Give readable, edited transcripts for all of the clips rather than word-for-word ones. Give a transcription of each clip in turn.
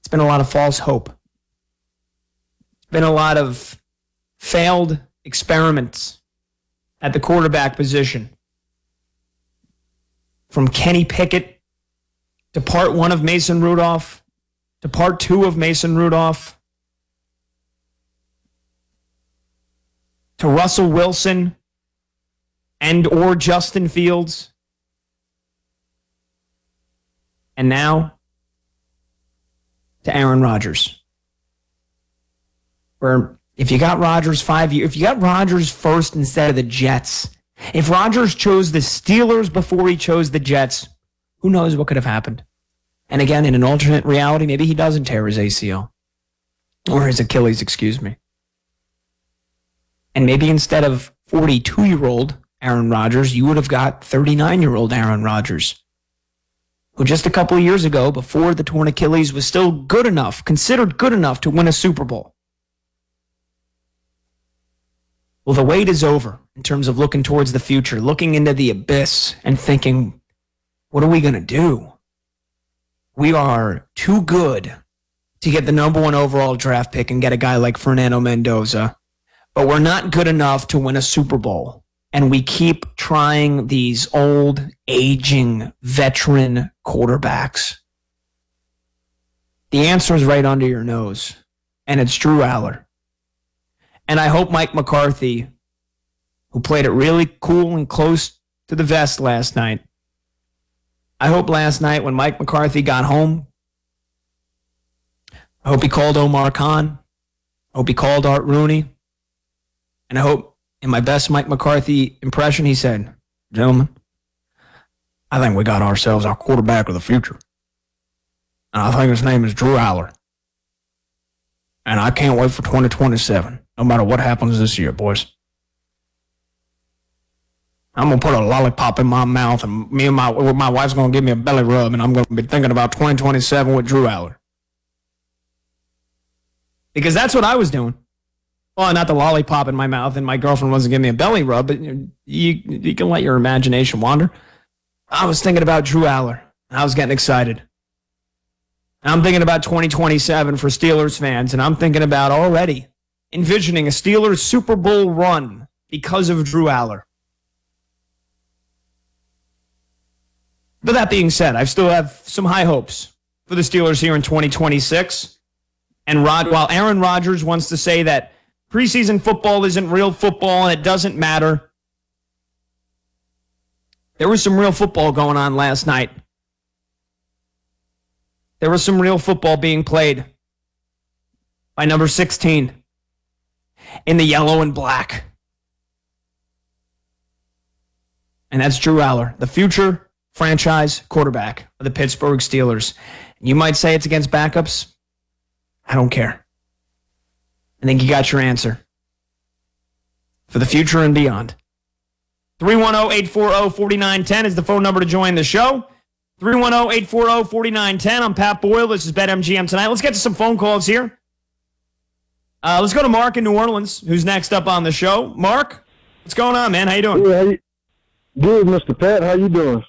It's been a lot of false hope. It's been a lot of failed experiments at the quarterback position. From Kenny Pickett to part 1 of Mason Rudolph to part 2 of Mason Rudolph to Russell Wilson and or Justin Fields. And now to Aaron Rodgers. Where if you got Rodgers 5 years, if you got Rodgers first instead of the Jets, if Rodgers chose the Steelers before he chose the Jets, who knows what could have happened? And again, in an alternate reality, maybe he doesn't tear his ACL. Or his Achilles, excuse me. And maybe instead of 42-year-old Aaron Rodgers, you would have got 39-year-old Aaron Rodgers, who just a couple of years ago, before the torn Achilles, was still good enough, considered good enough to win a Super Bowl. Well, the wait is over in terms of looking towards the future, looking into the abyss and thinking, what are we going to do? We are too good to get the number 1 overall draft pick and get a guy like Fernando Mendoza, but we're not good enough to win a Super Bowl. And we keep trying these old, aging, veteran quarterbacks. The answer is right under your nose, and it's Drew Aller. And I hope Mike McCarthy, who played it really cool and close to the vest last night, I hope last night when Mike McCarthy got home, I hope he called Omar Khan, I hope he called Art Rooney, and I hope in my best Mike McCarthy impression he said, gentlemen, I think we got ourselves our quarterback of the future. And I think his name is Drew Aller. And I can't wait for 2027, no matter what happens this year, boys. I'm going to put a lollipop in my mouth, and my wife's going to give me a belly rub, and I'm going to be thinking about 2027 with Drew Aller. Because that's what I was doing. Well, not the lollipop in my mouth, and my girlfriend wasn't giving me a belly rub, but you can let your imagination wander. I was thinking about Drew Aller. I was getting excited. I'm thinking about 2027 for Steelers fans, and I'm thinking about already envisioning a Steelers Super Bowl run because of Drew Aller. But that being said, I still have some high hopes for the Steelers here in 2026. And while Aaron Rodgers wants to say that preseason football isn't real football and it doesn't matter, there was some real football going on last night. There was some real football being played by number 16 in the yellow and black. And that's Drew Aller, the future franchise quarterback of the Pittsburgh Steelers. You might say it's against backups. I don't care. I think you got your answer for the future and beyond. 310-840-4910 is the phone number to join the show. 310-840-4910. I'm Pat Boyle. This is BetMGM tonight. Let's get to some phone calls here. Let's go to Mark in New Orleans, who's next up on the show. Mark, what's going on, man? How you doing? Good, Mr. Pat. How you doing?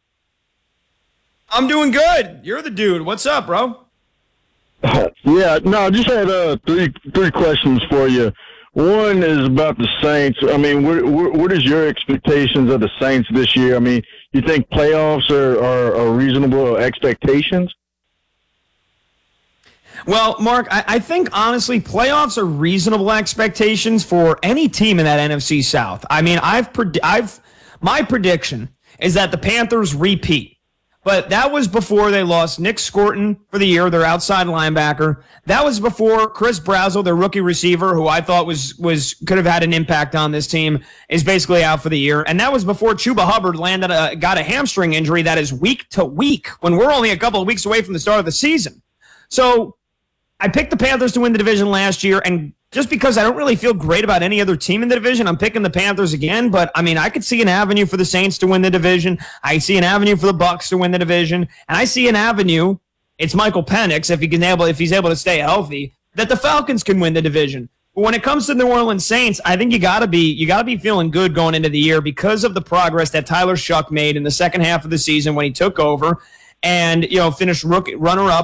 I'm doing good. You're the dude. What's up, bro? I just had three questions for you. One is about the Saints. I mean, what is your expectations of the Saints this year? I mean, you think playoffs are reasonable expectations? Well, Mark, I think, honestly, playoffs are reasonable expectations for any team in that NFC South. I mean, my prediction is that the Panthers repeat. But that was before they lost Nick Scorton for the year, their outside linebacker. That was before Chris Brazzell, their rookie receiver, who I thought could have had an impact on this team, is basically out for the year. And that was before Chuba Hubbard got a hamstring injury that is week to week when we're only a couple of weeks away from the start of the season. So I picked the Panthers to win the division last year, and just because I don't really feel great about any other team in the division, I'm picking the Panthers again. But, I mean, I could see an avenue for the Saints to win the division. I see an avenue for the Bucs to win the division. And I see an avenue, it's Michael Penix, if he's able to stay healthy, that the Falcons can win the division. But when it comes to the New Orleans Saints, I think you gotta be feeling good going into the year because of the progress that Tyler Shuck made in the second half of the season when he took over and, finished runner-up